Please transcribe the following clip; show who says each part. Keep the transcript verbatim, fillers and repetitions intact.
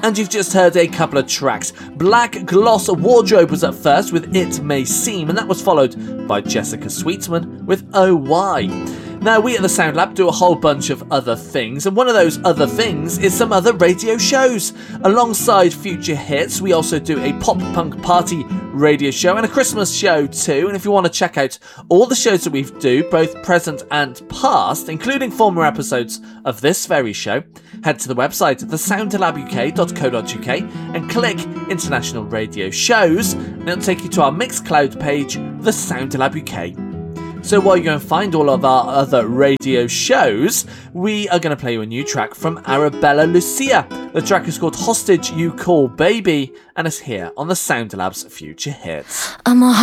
Speaker 1: And you've just heard a couple of tracks. Black Gloss Wardrobe was at first with It May Seem, and that was followed by Jessica Sweetsman with Oh Why. Now, we at the Sound Lab do a whole bunch of other things, and one of those other things is some other radio shows. Alongside Future Hits, we also do a pop punk party radio show and a Christmas show too. And if you want to check out all the shows that we do, both present and past, including former episodes of this very show, head to the website the sound lab u k dot co dot u k and click International Radio Shows, and it'll take you to our Mixcloud page, The Sound Lab U K. So while you go and find all of our other radio shows, we are going to play you a new track from Arabella Lucia. The track is called Hostage You Call Baby, and it's here on the Sound Lab's Future Hits.
Speaker 2: I'm a